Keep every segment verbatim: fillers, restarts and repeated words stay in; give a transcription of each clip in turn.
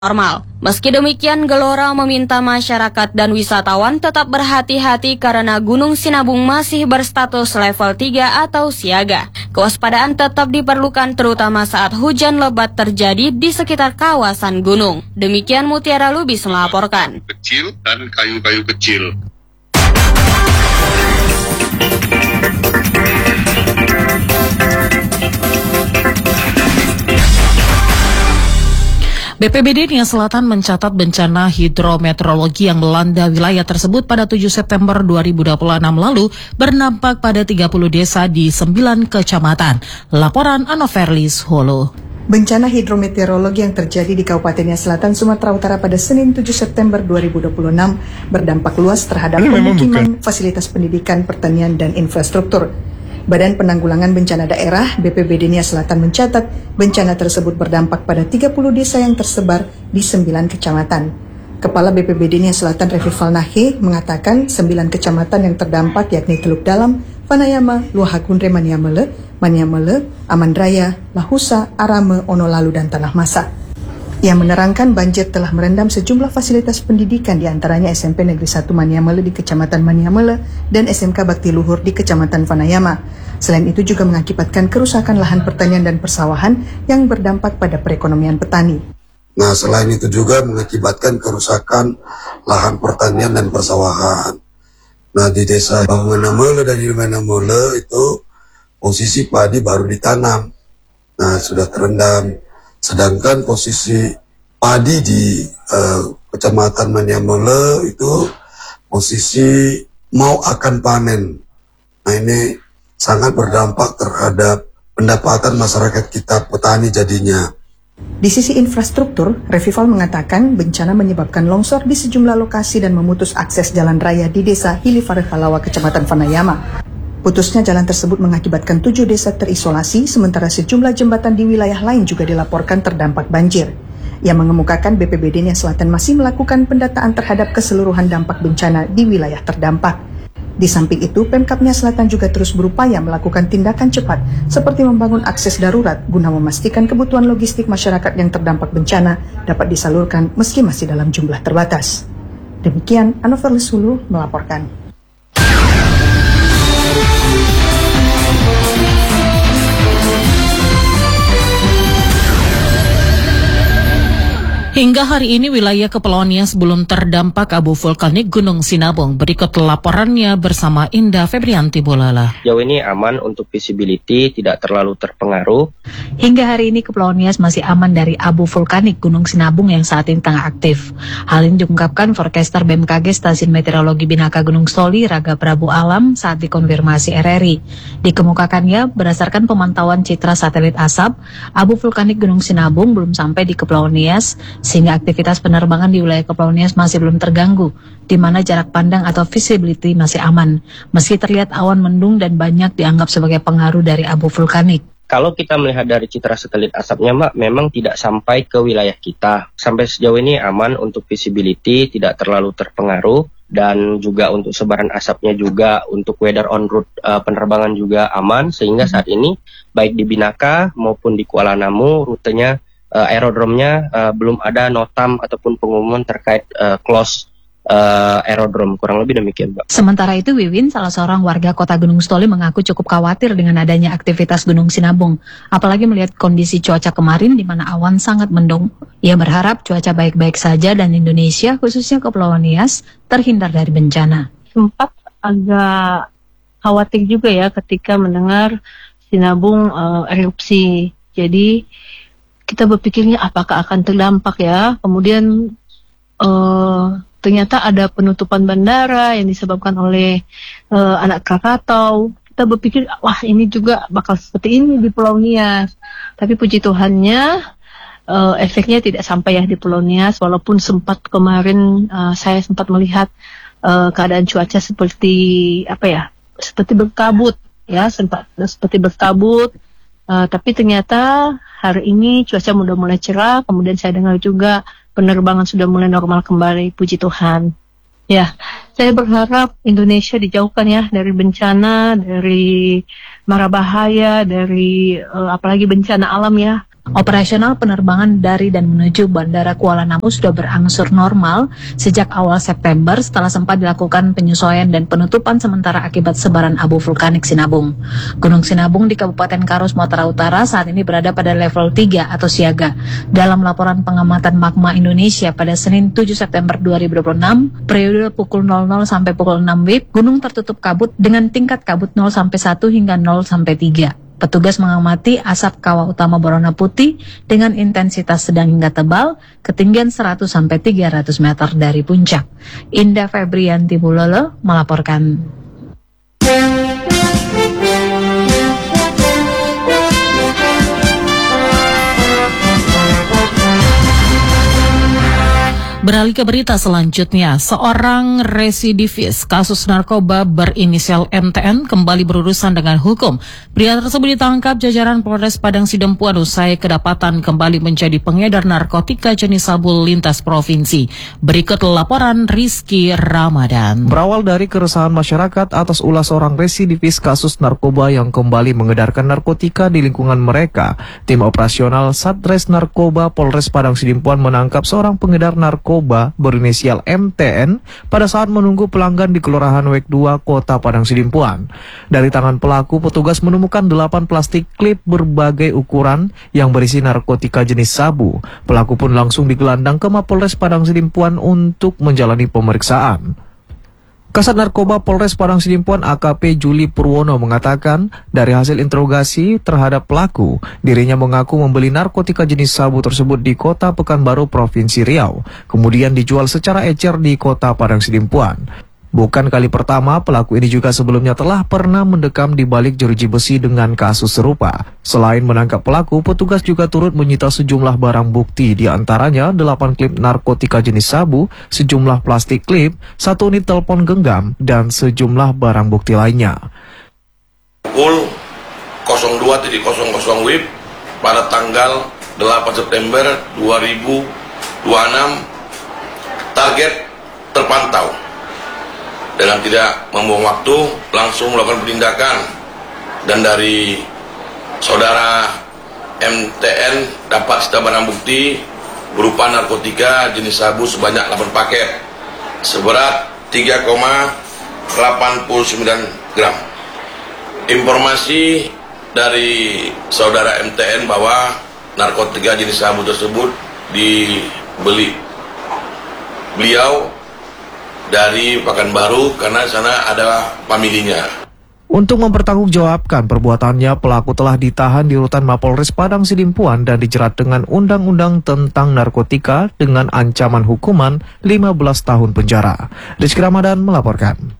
normal. Meski demikian, Gelora meminta masyarakat dan wisatawan tetap berhati-hati karena Gunung Sinabung masih berstatus level tiga atau siaga. Kewaspadaan tetap diperlukan terutama saat hujan lebat terjadi di sekitar kawasan gunung. Demikian Mutiara Lubis melaporkan. Kecil dan kayu-kayu kecil. B P B D Nia Selatan mencatat bencana hidrometeorologi yang melanda wilayah tersebut pada tujuh September dua ribu dua puluh enam lalu berdampak pada tiga puluh desa di sembilan kecamatan. Laporan Anoverlis Holo. Bencana hidrometeorologi yang terjadi di Kabupaten Nia Selatan, Sumatera Utara pada Senin tujuh September dua ribu dua puluh enam berdampak luas terhadap pemukiman, fasilitas pendidikan, pertanian, dan infrastruktur. Badan Penanggulangan Bencana Daerah B P B D Nia Selatan mencatat bencana tersebut berdampak pada tiga puluh desa yang tersebar di sembilan kecamatan. Kepala B P B D Nia Selatan Revival Nahe mengatakan sembilan kecamatan yang terdampak yakni Teluk Dalam, Panayama, Luahakundre, Maniamele, Maniamele, Amandraya, Lahusa, Arame, Onolalu, dan Tanah Masa. Ia menerangkan banjir telah merendam sejumlah fasilitas pendidikan, diantaranya S M P Negeri satu Maniamele di Kecamatan Maniamele dan S M K Bakti Luhur di Kecamatan Panayama. Selain itu juga mengakibatkan kerusakan lahan pertanian dan persawahan yang berdampak pada perekonomian petani. Nah, selain itu juga mengakibatkan kerusakan lahan pertanian dan persawahan. Nah, di desa Maniamele dan di Maniamele itu posisi padi baru ditanam. Nah, sudah terendam. Sedangkan posisi padi di uh, Kecamatan Maniamele itu posisi mau akan panen. Nah, ini sangat berdampak terhadap pendapatan masyarakat kita petani jadinya. Di sisi infrastruktur, Revival mengatakan bencana menyebabkan longsor di sejumlah lokasi dan memutus akses jalan raya di desa Hilifare Halawa, Kecamatan Panayama. Putusnya jalan tersebut mengakibatkan tujuh desa terisolasi, sementara sejumlah jembatan di wilayah lain juga dilaporkan terdampak banjir. Ia mengemukakan B P B D Nia Selatan masih melakukan pendataan terhadap keseluruhan dampak bencana di wilayah terdampak. Di samping itu, Pemkab Nia Selatan juga terus berupaya melakukan tindakan cepat, seperti membangun akses darurat guna memastikan kebutuhan logistik masyarakat yang terdampak bencana dapat disalurkan meski masih dalam jumlah terbatas. Demikian, Anoverlis Hulu melaporkan. Hingga hari ini wilayah Kepulauan Nias belum terdampak abu vulkanik Gunung Sinabung. Berikut laporannya bersama Indah Febrianti Bolala. Jauh ini aman untuk visibility, tidak terlalu terpengaruh. Hingga hari ini Kepulauan Nias masih aman dari abu vulkanik Gunung Sinabung yang saat ini tengah aktif. Hal ini diungkapkan forecaster B M K G Stasiun Meteorologi Binaka Gunung Stoli, Raga Prabu Alam saat dikonfirmasi R R I. Dikemukakannya, berdasarkan pemantauan citra satelit asap, abu vulkanik Gunung Sinabung belum sampai di Kepulauan Nias, sehingga aktivitas penerbangan di wilayah Kepulauan Nias masih belum terganggu, di mana jarak pandang atau visibility masih aman, meski terlihat awan mendung dan banyak dianggap sebagai pengaruh dari abu vulkanik. Kalau kita melihat dari citra satelit asapnya, Mbak, memang tidak sampai ke wilayah kita. Sampai sejauh ini aman untuk visibility, tidak terlalu terpengaruh, dan juga untuk sebaran asapnya juga untuk weather on route uh, penerbangan juga aman, sehingga saat ini baik di Binaka maupun di Kuala Namu rutenya Uh, aerodromnya uh, belum ada notam ataupun pengumuman terkait uh, close uh, aerodrom, kurang lebih demikian, Mbak. Sementara itu, Wiwin, salah seorang warga kota Gunung Stoli, mengaku cukup khawatir dengan adanya aktivitas Gunung Sinabung, apalagi melihat kondisi cuaca kemarin di mana awan sangat mendung. Ia berharap cuaca baik-baik saja dan Indonesia, khususnya Kepulauan Nias, terhindar dari bencana. Sempat agak khawatir juga ya ketika mendengar Sinabung uh, erupsi. Jadi kita berpikirnya apakah akan terdampak ya. Kemudian uh, ternyata ada penutupan bandara yang disebabkan oleh uh, anak Krakatau. Kita berpikir wah ini juga bakal seperti ini di Pulau Nias. Tapi puji Tuhannya uh, efeknya tidak sampai ya di Pulau Nias. Walaupun sempat kemarin uh, saya sempat melihat uh, keadaan cuaca seperti apa ya, seperti berkabut ya, sempat seperti berkabut. Uh, tapi ternyata hari ini cuaca sudah mulai cerah, kemudian saya dengar juga penerbangan sudah mulai normal kembali, puji Tuhan. Ya, saya berharap Indonesia dijauhkan ya dari bencana, dari mara bahaya, dari uh, apalagi bencana alam ya. Operasional penerbangan dari dan menuju Bandara Kuala Namu sudah berangsur normal sejak awal September setelah sempat dilakukan penyesuaian dan penutupan sementara akibat sebaran abu vulkanik Sinabung. Gunung Sinabung di Kabupaten Karo, Sumatera Utara saat ini berada pada level tiga atau siaga. Dalam laporan pengamatan magma Indonesia pada Senin tujuh September dua ribu dua puluh enam, periode pukul nol nol sampai pukul enam W I B, gunung tertutup kabut dengan tingkat kabut nol sampai satu hingga nol sampai tiga. Petugas mengamati asap kawah utama berwarna putih dengan intensitas sedang hingga tebal, ketinggian seratus sampai tiga ratus meter dari puncak. Indah Febrianti Bulolo melaporkan. Beralih ke berita selanjutnya, seorang residivis kasus narkoba berinisial M T N kembali berurusan dengan hukum. Pria tersebut ditangkap jajaran Polres Padang Sidempuan usai kedapatan kembali menjadi pengedar narkotika jenis sabu lintas provinsi. Berikut laporan Rizky Ramadan. Berawal dari keresahan masyarakat atas ulah seorang residivis kasus narkoba yang kembali mengedarkan narkotika di lingkungan mereka, tim operasional Satres Narkoba Polres Padang Sidempuan menangkap seorang pengedar narkoba berinisial M T N pada saat menunggu pelanggan di Kelurahan Wek dua, Kota Padang Sidempuan. Dari tangan pelaku, petugas menemukan delapan plastik klip berbagai ukuran yang berisi narkotika jenis sabu. Pelaku pun langsung digelandang ke Mapolres Padang Sidempuan untuk menjalani pemeriksaan. Kasat Narkoba Polres Padang Sidempuan A K P Juli Purwono mengatakan, dari hasil interogasi terhadap pelaku, dirinya mengaku membeli narkotika jenis sabu tersebut di Kota Pekanbaru, Provinsi Riau, kemudian dijual secara ecer di Kota Padang Sidempuan. Bukan kali pertama, pelaku ini juga sebelumnya telah pernah mendekam di balik jeruji besi dengan kasus serupa. Selain menangkap pelaku, petugas juga turut menyita sejumlah barang bukti, di antaranya delapan klip narkotika jenis sabu, sejumlah plastik klip, satu unit telepon genggam, dan sejumlah barang bukti lainnya. Pukul nol dua nol nol W I B pada tanggal delapan September dua ribu dua puluh enam, target terpantau. Dengan tidak membuang waktu, langsung melakukan penindakan, dan dari saudara M T N dapat sita barang bukti berupa narkotika jenis sabu sebanyak delapan paket seberat tiga koma delapan sembilan gram. Informasi dari saudara M T N bahwa narkotika jenis sabu tersebut dibeli beliau dari Pekanbaru karena sana ada familinya. Untuk mempertanggungjawabkan perbuatannya, pelaku telah ditahan di rutan Mapolres Padang Sidempuan dan dijerat dengan Undang-Undang tentang Narkotika dengan ancaman hukuman lima belas tahun penjara. Rizky Ramadan melaporkan.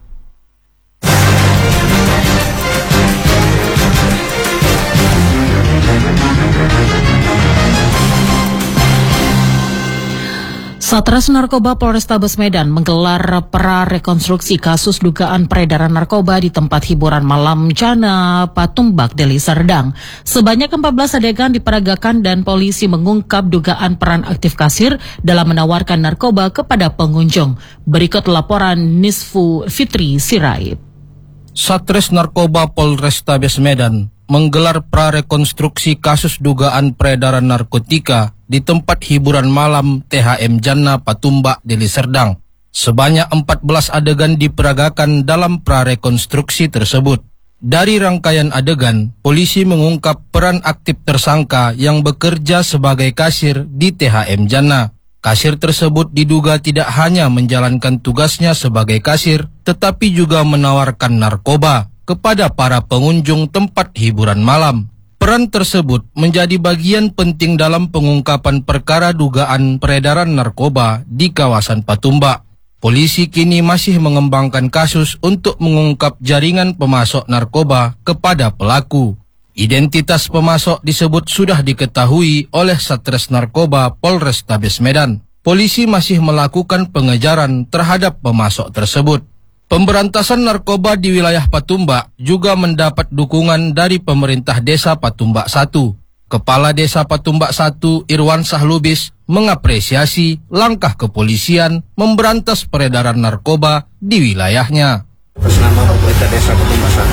Satres Narkoba Polrestabes Medan menggelar prarekonstruksi kasus dugaan peredaran narkoba di tempat hiburan malam Jana Patumbak, Deli Serdang. Sebanyak empat belas adegan diperagakan dan polisi mengungkap dugaan peran aktif kasir dalam menawarkan narkoba kepada pengunjung. Berikut laporan Nisfu Fitri Sirait. Satres Narkoba Polrestabes Medan menggelar prarekonstruksi kasus dugaan peredaran narkotika di tempat hiburan malam T H M Jana Patumbak, Deli Serdang. Sebanyak empat belas adegan diperagakan dalam prarekonstruksi tersebut. Dari rangkaian adegan, polisi mengungkap peran aktif tersangka yang bekerja sebagai kasir di T H M Jana. Kasir tersebut diduga tidak hanya menjalankan tugasnya sebagai kasir, tetapi juga menawarkan narkoba kepada para pengunjung tempat hiburan malam. Peran tersebut menjadi bagian penting dalam pengungkapan perkara dugaan peredaran narkoba di kawasan Patumbak. Polisi kini masih mengembangkan kasus untuk mengungkap jaringan pemasok narkoba kepada pelaku. Identitas pemasok disebut sudah diketahui oleh Satres Narkoba Polrestabes Medan. Polisi masih melakukan pengejaran terhadap pemasok tersebut. Pemberantasan narkoba di wilayah Patumbak juga mendapat dukungan dari pemerintah desa Patumbak satu. Kepala Desa Patumbak satu Irwan Sahlubis mengapresiasi langkah kepolisian memberantas peredaran narkoba di wilayahnya. Atas nama pemerintah Desa Patumbak satu,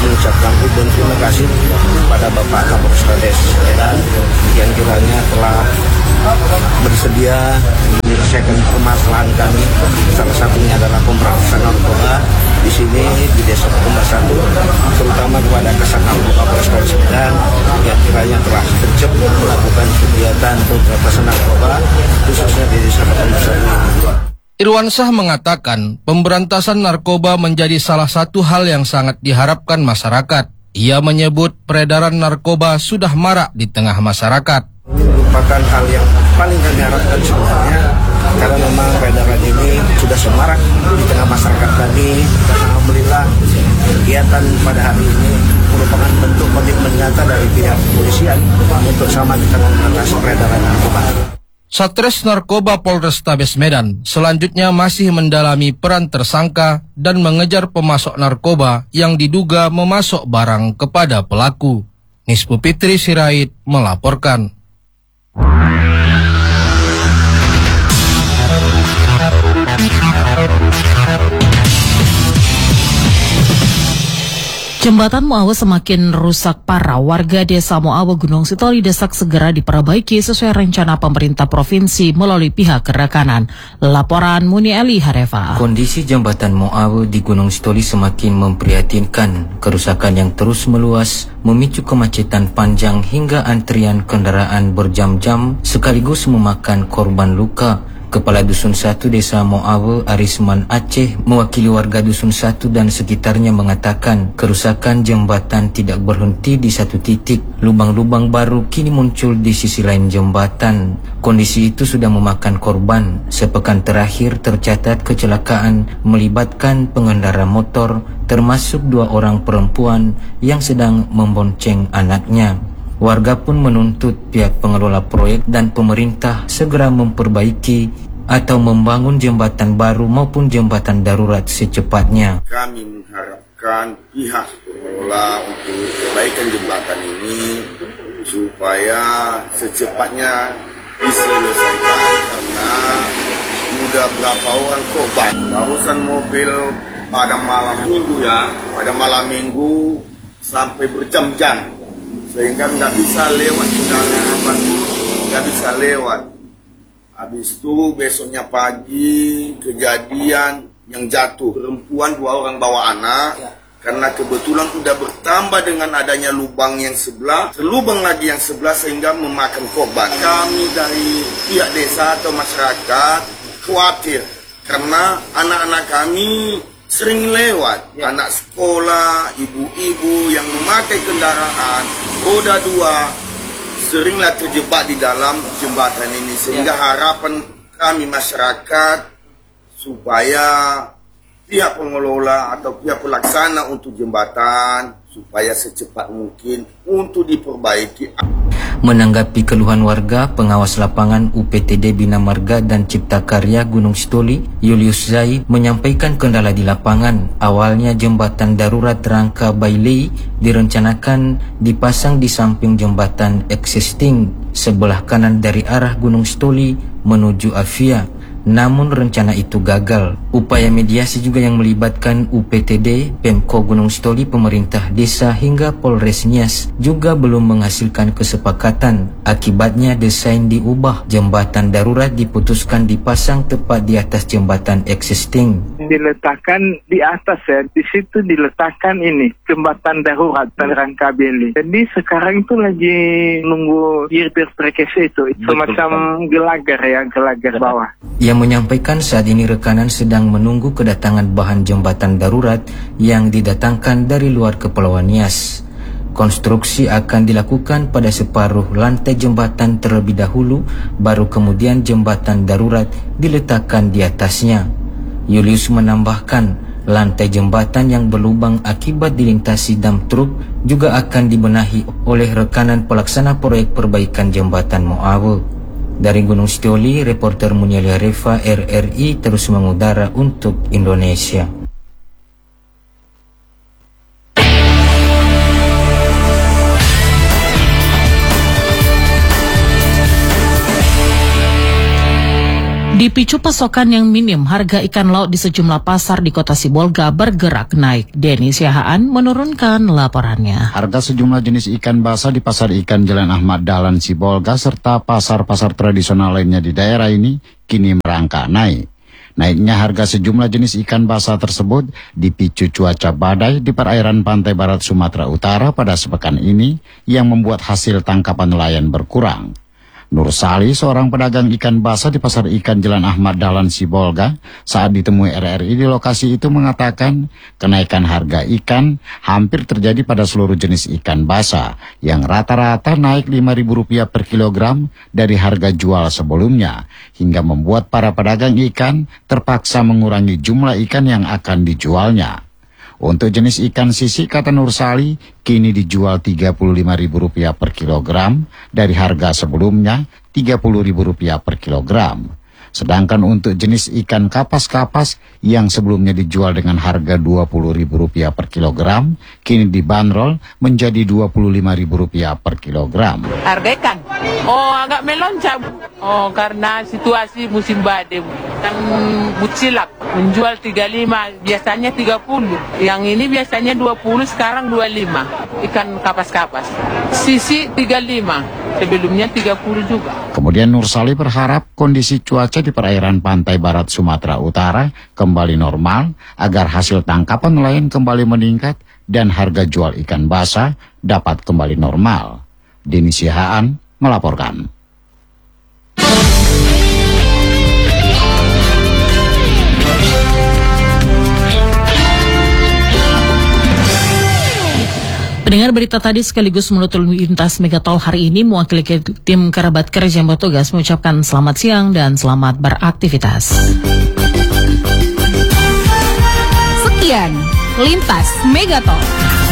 mengucapkan ribuan terima kasih kepada Bapak Kapolres Medan yang kiranya telah bersedia menyelesaikan permasalahan kami. Salah satunya adalah pemberantasan narkoba di sini di Desa Patumba satu, terutama kepada Kasat Narkoba Polres Medan yang kiranya telah tercep melakukan kegiatan pemberantasan narkoba khususnya di Desa Patumba satu. Irwansyah mengatakan pemberantasan narkoba menjadi salah satu hal yang sangat diharapkan masyarakat. Ia menyebut peredaran narkoba sudah marak di tengah masyarakat. Ini merupakan hal yang paling kami harapkan sebenarnya, karena memang peredaran ini sudah semarak di tengah masyarakat kami. Dan alhamdulillah kegiatan pada hari ini merupakan bentuk komitmen nyata dari pihak kepolisian untuk sama kita mengatasi peredaran narkoba. Satres Narkoba Polrestabes Medan selanjutnya masih mendalami peran tersangka dan mengejar pemasok narkoba yang diduga memasok barang kepada pelaku. Nispu Fitri Sirait melaporkan. Jembatan Moawe semakin rusak parah. Warga desa Moawe Gunung Sitoli desak segera diperbaiki sesuai rencana pemerintah provinsi melalui pihak kerekanan. Laporan Muni Eli Harefa. Kondisi jembatan Moawe di Gunung Sitoli semakin memprihatinkan. Kerusakan yang terus meluas memicu kemacetan panjang hingga antrian kendaraan berjam-jam sekaligus memakan korban luka. Kepala Dusun satu Desa Moawe Arisman Aceh mewakili warga Dusun satu dan sekitarnya mengatakan kerusakan jembatan tidak berhenti di satu titik. Lubang-lubang baru kini muncul di sisi lain jembatan. Kondisi itu sudah memakan korban. Sepekan terakhir tercatat kecelakaan melibatkan pengendara motor termasuk dua orang perempuan yang sedang membonceng anaknya. Warga pun menuntut pihak pengelola proyek dan pemerintah segera memperbaiki atau membangun jembatan baru maupun jembatan darurat secepatnya. Kami mengharapkan pihak pengelola untuk perbaikan jembatan ini supaya secepatnya diselesaikan karena sudah berapa orang korban. Barusan mobil pada malam minggu ya, pada malam minggu sampai berjam-jam. Sehingga nggak bisa lewat kendaraan, nggak bisa lewat. Habis itu besoknya pagi kejadian yang jatuh perempuan, dua orang bawa anak. Ya. Karena kebetulan sudah bertambah dengan adanya lubang yang sebelah, selubang lagi yang sebelah sehingga memakan korban. Kami dari pihak desa atau masyarakat khawatir karena anak-anak kami sering lewat, ya. Anak sekolah, ibu-ibu yang memakai kendaraan roda dua seringlah terjebak di dalam jembatan ini. Sehingga ya. Harapan kami masyarakat supaya pihak pengelola atau pihak pelaksana untuk jembatan supaya secepat mungkin untuk diperbaiki. Menanggapi keluhan warga, pengawas lapangan U P T D Bina Marga dan Cipta Karya Gunung Sitoli, Julius Zai, menyampaikan kendala di lapangan. Awalnya jembatan darurat rangka Bailey direncanakan dipasang di samping jembatan existing sebelah kanan dari arah Gunung Sitoli menuju Avia. Namun rencana itu gagal. Upaya mediasi juga yang melibatkan U P T D, Pemko Gunung Sitoli, pemerintah desa hingga Polres Nias juga belum menghasilkan kesepakatan. Akibatnya desain diubah. Jembatan darurat diputuskan dipasang tepat di atas jembatan existing. Diletakkan di atas ya, di situ diletakkan ini jembatan darurat rangka Beli. Jadi sekarang itu lagi nunggu year prekese itu, semacam gelagar ya, gelagar bawah. Yang menyampaikan saat ini rekanan sedang menunggu kedatangan bahan jembatan darurat yang didatangkan dari luar Kepulauan Nias. Konstruksi akan dilakukan pada separuh lantai jembatan terlebih dahulu, baru kemudian jembatan darurat diletakkan di atasnya. Julius menambahkan, lantai jembatan yang berlubang akibat dilintasi dam truk juga akan dibenahi oleh rekanan pelaksana proyek perbaikan jembatan Moawe. Dari Gunung Sitoli, reporter Munyalia Reva R R I terus mengudara untuk Indonesia. Dipicu pasokan yang minim, harga ikan laut di sejumlah pasar di Kota Sibolga bergerak naik. Denny Siahaan menurunkan laporannya. Harga sejumlah jenis ikan basah di Pasar Ikan Jalan Ahmad Dahlan Sibolga serta pasar-pasar tradisional lainnya di daerah ini kini merangkak naik. Naiknya harga sejumlah jenis ikan basah tersebut dipicu cuaca badai di perairan pantai barat Sumatera Utara pada sepekan ini yang membuat hasil tangkapan nelayan berkurang. Nur Sali, seorang pedagang ikan basah di Pasar Ikan Jalan Ahmad Dahlan Sibolga, saat ditemui R R I di lokasi itu mengatakan kenaikan harga ikan hampir terjadi pada seluruh jenis ikan basah yang rata-rata naik lima ribu rupiah per kilogram dari harga jual sebelumnya, hingga membuat para pedagang ikan terpaksa mengurangi jumlah ikan yang akan dijualnya. Untuk jenis ikan sisik, kata Nur Sali, kini dijual tiga puluh lima ribu rupiah per kilogram dari harga sebelumnya tiga puluh ribu rupiah per kilogram. Sedangkan untuk jenis ikan kapas-kapas yang sebelumnya dijual dengan harga dua puluh ribu rupiah per kilogram, kini dibanderol menjadi dua puluh lima ribu rupiah per kilogram. Harga ikan, oh agak melonjak, oh karena situasi musim badai. Yang bucilak menjual tiga puluh lima, biasanya tiga puluh. Yang ini biasanya dua puluh, sekarang dua puluh lima. Ikan kapas-kapas. Sisi tiga puluh lima, sebelumnya tiga puluh juga. Kemudian Nur Sali berharap kondisi cuaca di perairan pantai barat Sumatera Utara kembali normal agar hasil tangkapan nelayan kembali meningkat dan harga jual ikan basah dapat kembali normal. Denny Siahaan melaporkan. Pendengar, berita tadi sekaligus menutup lintas Megatol hari ini. Mewakili tim kerabat kerja yang bertugas mengucapkan selamat siang dan selamat beraktivitas. Sekian Lintas Megatol.